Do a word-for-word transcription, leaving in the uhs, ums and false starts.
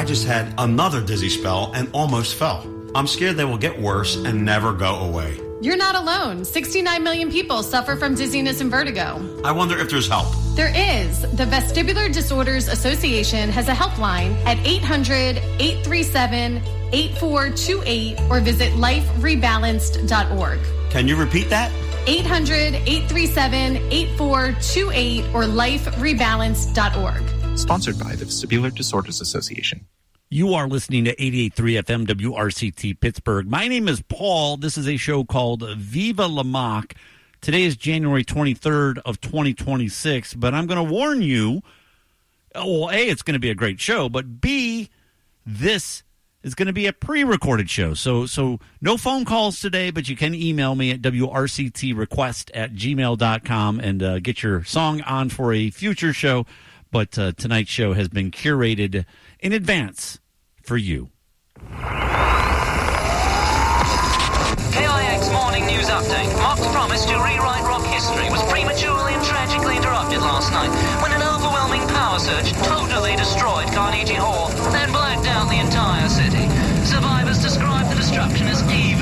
just had another dizzy spell and almost fell. I'm scared they will get worse and never go away. You're not alone. sixty-nine million people suffer from dizziness and vertigo. I wonder if there's help. There is. The Vestibular Disorders Association has a helpline at eight hundred, eight three seven, eight four two eight or visit life rebalanced dot org. Can you repeat that? eight hundred, eight three seven, eight four two eight or life rebalanced dot org. Sponsored by the Vestibular Disorders Association. You are listening to eighty-eight point three F M W R C T Pittsburgh. My name is Paul. This is a show called Viva La Mock. Today is January twenty-third of twenty twenty-six, but I'm going to warn you, well, A, it's going to be a great show, but B, this is going to be a pre-recorded show. So so no phone calls today, but you can email me at W R C T request at gmail dot com and uh, get your song on for a future show. But uh, tonight's show has been curated in advance for you. K I X Morning News Update. Mock's promise to rewrite rock history was prematurely and tragically interrupted last night when an overwhelming power surge totally destroyed Carnegie Hall and blacked out the entire city. Survivors described the destruction as evil.